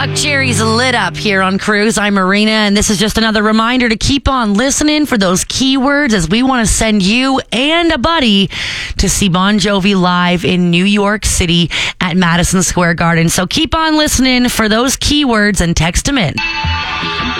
Talk Cherries lit up here on Cruise. I'm Marina, and this is just another reminder to keep on listening for those keywords as we want to send you and a buddy to see Bon Jovi live in New York City at Madison Square Garden. So keep on listening for those keywords and text them in.